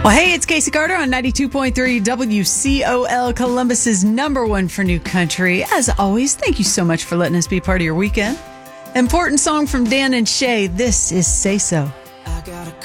Well, hey, it's Casey Carter on 92.3 WCOL, Columbus's number one for new country. As always, thank you so much for letting us be part of your weekend. Important song from Dan and Shay. This is Say So.